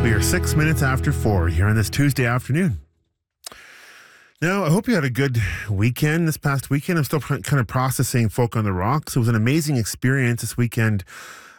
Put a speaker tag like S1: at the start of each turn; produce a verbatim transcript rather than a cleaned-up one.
S1: We are six minutes after four here on this Tuesday afternoon. Now, I hope you had a good weekend this past weekend. I'm still kind of processing Folk on the Rocks. It was an amazing experience this weekend.